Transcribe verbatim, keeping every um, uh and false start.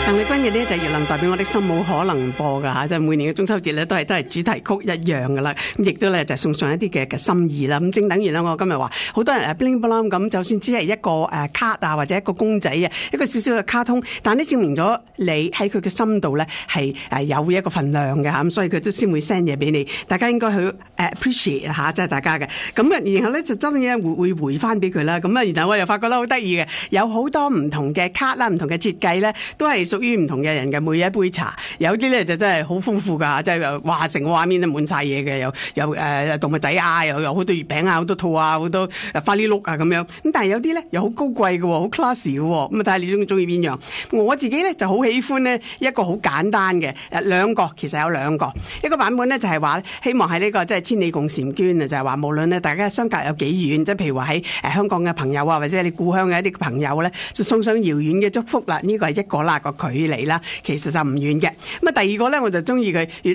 鄧麗君嘅呢一隻月亮代表我的心冇可能播噶吓，即係每年嘅中秋節咧都係都係主題曲一樣噶啦，咁亦都咧就送上一啲嘅嘅心意啦。咁正等於咧，我今日話好多人誒 bling bling 咁，就算只係一個誒卡啊或者一個公仔啊，一個少少嘅卡通，但係呢證明咗你喺佢嘅心度咧係誒有一個份量嘅吓，咁所以佢都先會 send 嘢俾你。大家應該去誒 appreciate 吓，即係大家嘅。咁啊，然後咧就真嘅會會回翻俾佢啦。咁啊，然後我又發覺得好得意嘅，有好多唔同嘅卡啦，唔同嘅設計咧，都係屬於唔同嘅人嘅。每一杯茶，有啲咧就真係好豐富㗎，即係話成個畫面都滿晒嘢嘅，有有誒、呃、動物仔啊，又有好多月餅啊，好多兔啊，好多花哩碌啊咁樣。咁但係有啲咧又好高貴嘅，好 classy 嘅。咁啊睇下你中唔中意邊樣？我自己咧就好喜歡呢一個好簡單嘅誒兩個，其實有兩個。一個版本咧就係話希望喺呢、這個即係、就是、千里共嬋娟啊，就係、是、話無論咧大家相隔有幾遠，即係譬如話喺誒香港嘅朋友啊，或者你故鄉嘅一啲朋友咧，就送上遙遠嘅祝福啦。呢、這個係一個啦，個距離啦。其實就唔遠嘅，咁啊第二個咧我就中意佢。